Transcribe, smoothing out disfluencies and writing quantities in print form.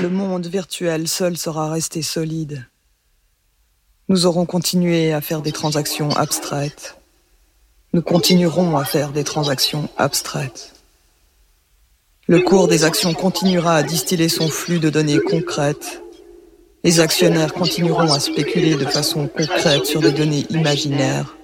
Le monde virtuel seul sera resté solide. Nous aurons continué à faire des transactions abstraites. Nous continuerons à faire des transactions abstraites. Le cours des actions continuera à distiller son flux de données concrètes. Les actionnaires continueront à spéculer de façon concrète sur des données imaginaires.